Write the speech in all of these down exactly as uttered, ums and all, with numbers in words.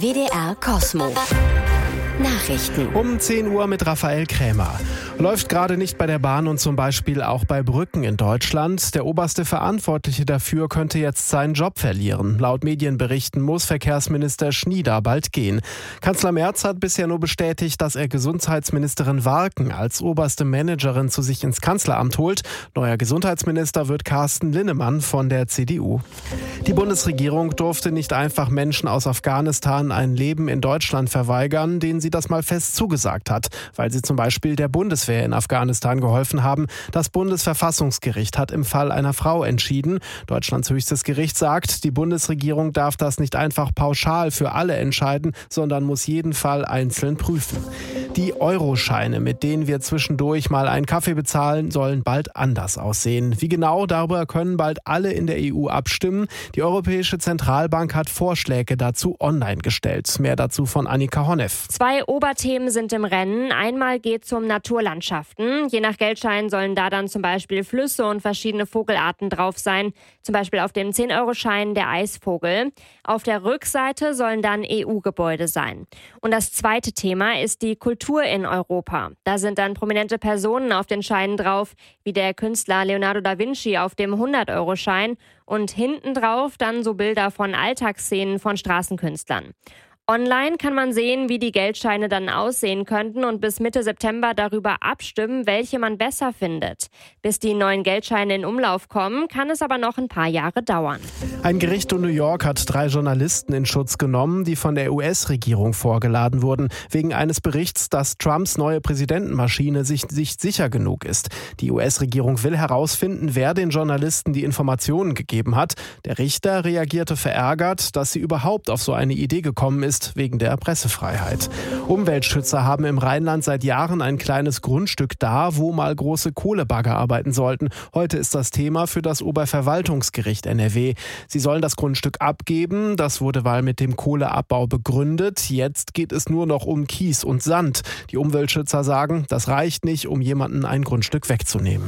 W D R Kosmo. Nachrichten. Um zehn Uhr mit Raphael Krämer. Läuft gerade nicht bei der Bahn und zum Beispiel auch bei Brücken in Deutschland. Der oberste Verantwortliche dafür könnte jetzt seinen Job verlieren. Laut Medienberichten muss Verkehrsminister Schnieder bald gehen. Kanzler Merz hat bisher nur bestätigt, dass er Gesundheitsministerin Warken als oberste Managerin zu sich ins Kanzleramt holt. Neuer Gesundheitsminister wird Carsten Linnemann von der C D U. Die Bundesregierung durfte nicht einfach Menschen aus Afghanistan ein Leben in Deutschland verweigern, denen sie das mal fest zugesagt hat, weil sie zum Beispiel der Bundeswehr in Afghanistan geholfen haben. Das Bundesverfassungsgericht hat im Fall einer Frau entschieden. Deutschlands höchstes Gericht sagt, die Bundesregierung darf das nicht einfach pauschal für alle entscheiden, sondern muss jeden Fall einzeln prüfen. Die Euroscheine, mit denen wir zwischendurch mal einen Kaffee bezahlen, sollen bald anders aussehen. Wie genau, darüber können bald alle in der E U abstimmen. Die Europäische Zentralbank hat Vorschläge dazu online gestellt. Mehr dazu von Annika Honneff. Zwei Oberthemen sind im Rennen. Einmal geht es um Naturlandschaften. Je nach Geldschein sollen da dann zum Beispiel Flüsse und verschiedene Vogelarten drauf sein. Zum Beispiel auf dem zehn-Euro-Schein der Eisvogel. Auf der Rückseite sollen dann E U-Gebäude sein. Und das zweite Thema ist die Kultur in Europa. Da sind dann prominente Personen auf den Scheinen drauf, wie der Künstler Leonardo da Vinci auf dem hundert-Euro-Schein und hinten drauf dann so Bilder von Alltagsszenen von Straßenkünstlern. Online kann man sehen, wie die Geldscheine dann aussehen könnten und bis Mitte September darüber abstimmen, welche man besser findet. Bis die neuen Geldscheine in Umlauf kommen, kann es aber noch ein paar Jahre dauern. Ein Gericht in New York hat drei Journalisten in Schutz genommen, die von der U S-Regierung vorgeladen wurden, wegen eines Berichts, dass Trumps neue Präsidentenmaschine sich nicht sicher genug ist. Die U S-Regierung will herausfinden, wer den Journalisten die Informationen gegeben hat. Der Richter reagierte verärgert, dass sie überhaupt auf so eine Idee gekommen ist, wegen der Pressefreiheit. Umweltschützer haben im Rheinland seit Jahren ein kleines Grundstück da, wo mal große Kohlebagger arbeiten sollten. Heute ist das Thema für das Oberverwaltungsgericht N R W. Sie sollen das Grundstück abgeben. Das wurde mal mit dem Kohleabbau begründet. Jetzt geht es nur noch um Kies und Sand. Die Umweltschützer sagen, das reicht nicht, um jemanden ein Grundstück wegzunehmen.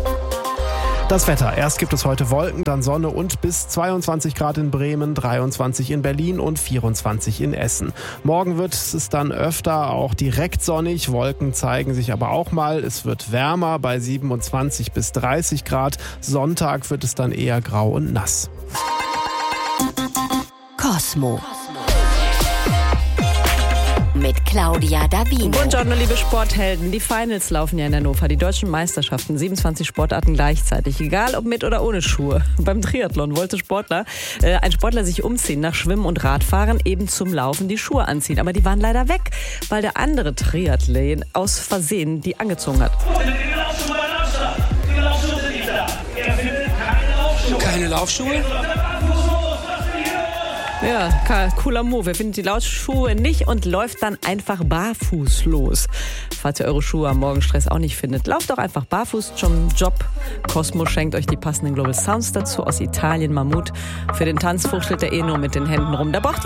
Das Wetter. Erst gibt es heute Wolken, dann Sonne und bis zweiundzwanzig Grad in Bremen, dreiundzwanzig in Berlin und vierundzwanzig in Essen. Morgen wird es dann öfter auch direkt sonnig. Wolken zeigen sich aber auch mal. Es wird wärmer bei siebenundzwanzig bis dreißig Grad. Sonntag wird es dann eher grau und nass. Kosmo. Mit Claudia Davino. Buongiorno, liebe Sporthelden. Die Finals laufen ja in Hannover, die deutschen Meisterschaften, siebenundzwanzig Sportarten gleichzeitig, egal ob mit oder ohne Schuhe. Beim Triathlon wollte Sportler, äh, ein Sportler sich umziehen nach Schwimmen und Radfahren, eben zum Laufen die Schuhe anziehen. Aber die waren leider weg, weil der andere Triathlet aus Versehen die angezogen hat. Keine Laufschuhe? Ja, cooler Move. Er findet die Laufschuhe nicht und läuft dann einfach barfuß los. Falls ihr eure Schuhe am Morgenstress auch nicht findet, lauft doch einfach barfuß zum Job. Kosmo schenkt euch die passenden Global Sounds dazu aus Italien. Mammut. Für den Tanz fuchtelt er eh nur mit den Händen rum. Da braucht